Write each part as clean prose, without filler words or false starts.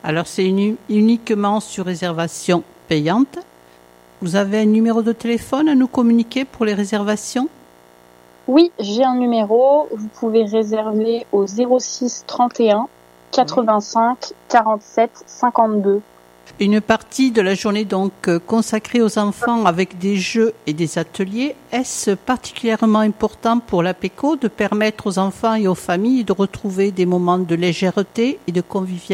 Alors, c'est uniquement sur réservation payante. Vous avez un numéro de téléphone à nous communiquer pour les réservations ? Oui, j'ai un numéro. Vous pouvez réserver au 06 31 85 47 52. Une partie de la journée donc consacrée aux enfants avec des jeux et des ateliers. Est-ce particulièrement important pour l'APECO de permettre aux enfants et aux familles de retrouver des moments de légèreté et de convivialité ?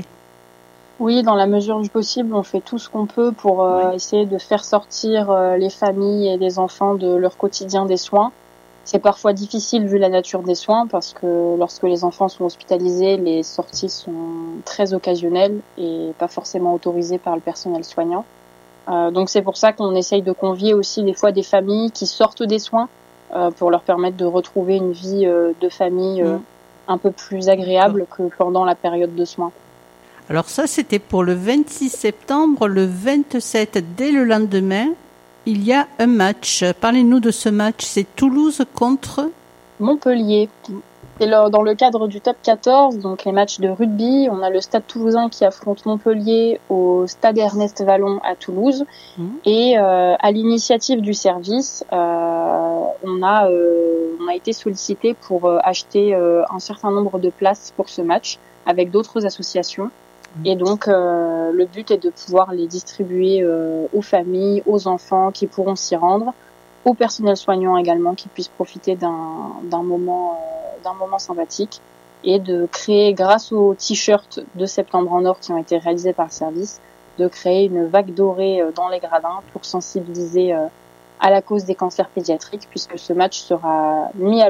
Oui, dans la mesure du possible, on fait tout ce qu'on peut pour essayer de faire sortir les familles et les enfants de leur quotidien des soins. C'est parfois difficile vu la nature des soins parce que lorsque les enfants sont hospitalisés, les sorties sont très occasionnelles et pas forcément autorisées par le personnel soignant. Donc c'est pour ça qu'on essaye de convier aussi des fois des familles qui sortent des soins pour leur permettre de retrouver une vie de famille un peu plus agréable que pendant la période de soins. Alors ça, c'était pour le 26 septembre. Le 27, dès le lendemain, il y a un match. Parlez-nous de ce match. C'est Toulouse contre Montpellier. C'est dans le cadre du top 14, donc les matchs de rugby. On a le Stade Toulousain qui affronte Montpellier au Stade Ernest Vallon à Toulouse. Et à l'initiative du service, on a été sollicité pour acheter un certain nombre de places pour ce match avec d'autres associations. Et donc, le but est de pouvoir les distribuer aux familles, aux enfants qui pourront s'y rendre, au personnel soignant également qui puisse profiter d'un moment sympathique et de créer, grâce aux t-shirts de Septembre en Or qui ont été réalisés par le service, de créer une vague dorée dans les gradins pour sensibiliser à la cause des cancers pédiatriques, puisque ce match sera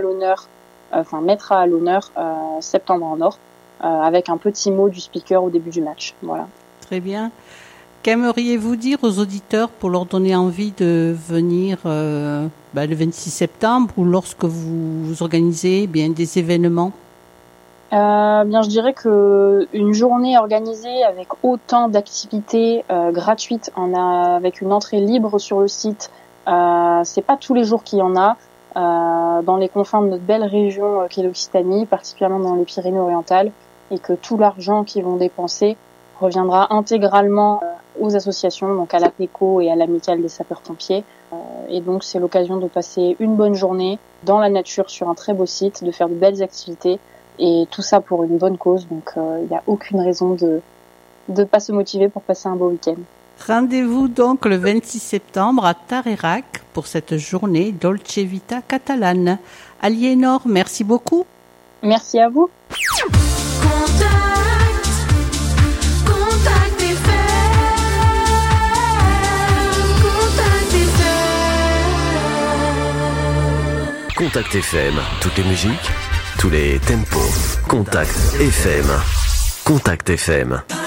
mettra à l'honneur Septembre en Or. Avec un petit mot du speaker au début du match. Voilà. Très bien. Qu'aimeriez-vous dire aux auditeurs pour leur donner envie de venir le 26 septembre ou lorsque vous organisez des événements ? Je dirais que une journée organisée avec autant d'activités gratuites, avec une entrée libre sur le site, c'est pas tous les jours qu'il y en a. Dans les confins de notre belle région qu'est l'Occitanie, particulièrement dans les Pyrénées-Orientales, et que tout l'argent qu'ils vont dépenser reviendra intégralement aux associations, donc à l'APECO et à l'Amicale des sapeurs-pompiers. Et donc c'est l'occasion de passer une bonne journée dans la nature sur un très beau site, de faire de belles activités, et tout ça pour une bonne cause. Donc il n'y a aucune raison de pas se motiver pour passer un beau week-end. Rendez-vous donc le 26 septembre à Tarerac pour cette journée Dolce Vita catalane. Aliénor, merci beaucoup. Merci à vous. Contact FM, toutes les musiques, tous les tempos. Contact FM. Contact FM.